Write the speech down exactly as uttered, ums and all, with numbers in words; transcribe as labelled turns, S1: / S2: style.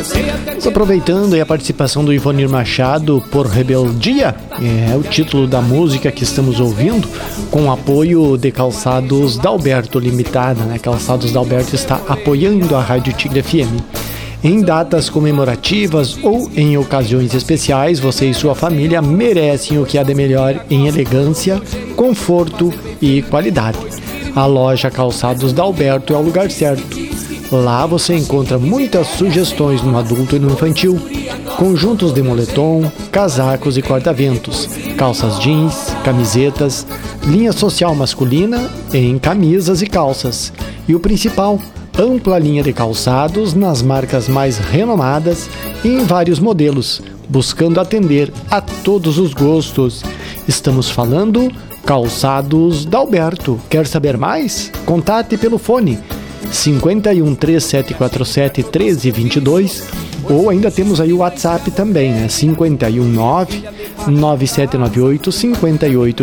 S1: Aproveitando aí a participação do Ivonir Machado por Rebeldia, é o título da música que estamos ouvindo, com apoio de Calçados Dalberto Limitada, né? Calçados Dalberto está apoiando a Rádio Tigre F M. Em datas comemorativas ou em ocasiões especiais, você e sua família merecem o que há de melhor em elegância, conforto e qualidade. A loja Calçados Dalberto é o lugar certo. Lá você encontra muitas sugestões no adulto e no infantil, conjuntos de moletom, casacos e corta-ventos, calças jeans, camisetas, linha social masculina em camisas e calças. E o principal, ampla linha de calçados nas marcas mais renomadas e em vários modelos, buscando atender a todos os gostos. Estamos falando Calçados Dalberto. Quer saber mais? Contate pelo fone cinquenta e um, três sete quatro sete, treze vinte e dois, ou ainda temos aí o WhatsApp também, né? cinquenta e um, nove nove sete nove oito, cinquenta e oito